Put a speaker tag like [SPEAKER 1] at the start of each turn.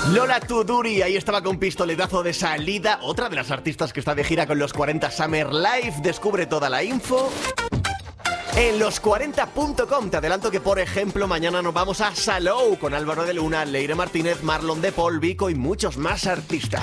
[SPEAKER 1] Lola Tuduri, ahí estaba con pistoletazo de salida. Otra de las artistas que está de gira con los 40 Summer Live. Descubre toda la info en los40.com. Te adelanto que, por ejemplo, mañana nos vamos a Salou con Álvaro de Luna, Leire Martínez, Marlon de Paul, Vico y muchos más artistas.